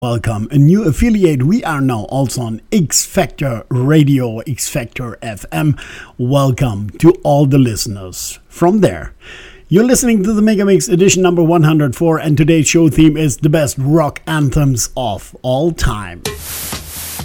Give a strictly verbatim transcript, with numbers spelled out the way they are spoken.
Welcome, a new affiliate. We are now also on X Factor Radio, X Factor F M. Welcome to all the listeners from there. You're listening to the Megamix edition number one hundred four, and today's show theme is the best rock anthems of all time.